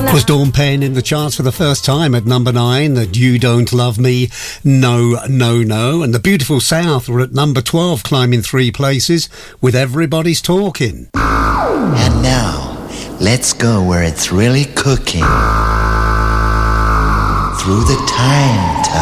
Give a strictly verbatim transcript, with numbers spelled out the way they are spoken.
Was Dawn Penn in the charts for the first time at number nine. That You Don't Love Me, No, No, No. And the Beautiful South were at number twelve, climbing three places with Everybody's Talking. And now, let's go where it's really cooking. Through the time